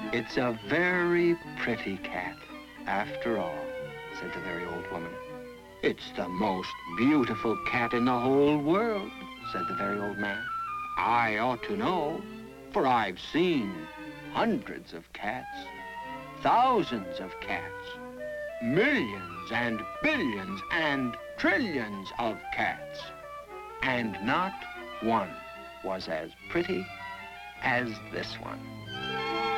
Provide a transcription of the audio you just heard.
It's a very pretty cat, after all, said the very old woman. It's the most beautiful cat in the whole world, said the very old man. I ought to know, for I've seen hundreds of cats, thousands of cats, millions and billions and trillions of cats, and not one was as pretty as this one.